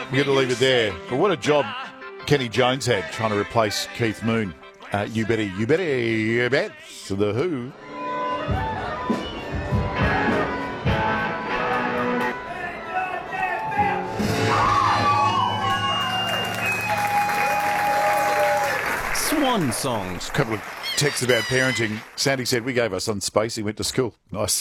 We're going to leave it there. But what a job Kenny Jones had trying to replace Keith Moon. You bet. So The Who. Swan songs. A couple of texts about parenting. Sandy said, we gave our son space. He went to school. Nice.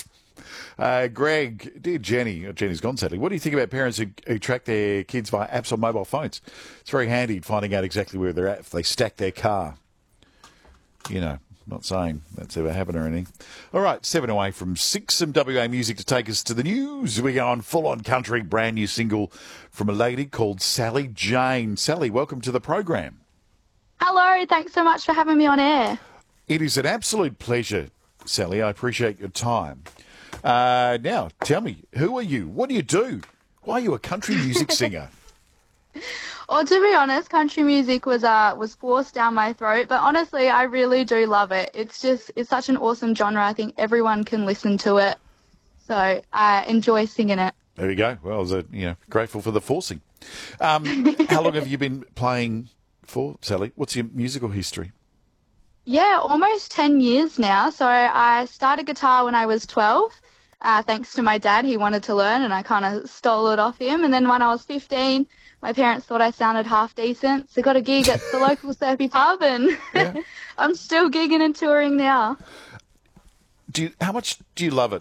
Greg, dear Jenny, Jenny's gone sadly. What do you think about parents who track their kids via apps on mobile phones? It's very handy finding out exactly where they're at if they stack their car. You know, not saying that's ever happened or anything. All right, 7 away from 6. Some WA music to take us to the news. We go on full-on country, brand new single from a lady called Sally Jane. Sally, welcome to the program. Hello, thanks so much for having me on air. It is an absolute pleasure, Sally. I appreciate your time. Now, tell me, who are you? What do you do? Why are you a country music singer? Well, to be honest, country music was forced down my throat, but honestly, I really do love it. It's such an awesome genre. I think everyone can listen to it, so I enjoy singing it. There we go. Well, I was grateful for the forcing. How long have you been playing for, Sally? What's your musical history? Yeah, almost 10 years now. So I started guitar when I was 12, thanks to my dad. He wanted to learn, and I kind of stole it off him. And then when I was 15, my parents thought I sounded half decent, so got a gig at the local surfy pub, and yeah. I'm still gigging and touring now. How much do you love it?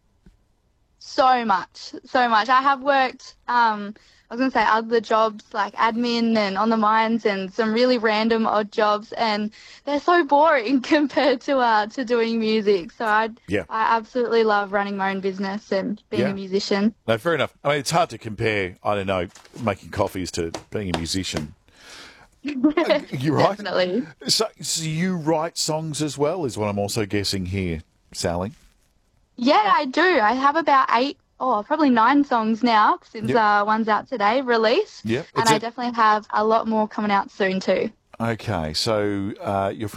So much. I have worked, other jobs like admin and on the mines and some really random odd jobs, and they're so boring compared to doing music. So I absolutely love running my own business and being a musician. No, fair enough. I mean, it's hard to compare, I don't know, making coffees to being a musician. You're right. Definitely. So you write songs as well, is what I'm also guessing here, Sally. Yeah, I do. I have about 9 songs now since one's out today, released. Yep. And I definitely have a lot more coming out soon too. Okay, so you're from